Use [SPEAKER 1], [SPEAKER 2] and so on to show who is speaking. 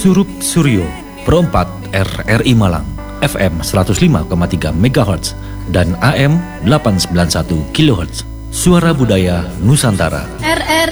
[SPEAKER 1] Surup Suryo, Pro 4 RRI Malang, FM 105,3 MHz dan AM 891 kHz. Suara Budaya Nusantara.
[SPEAKER 2] RRI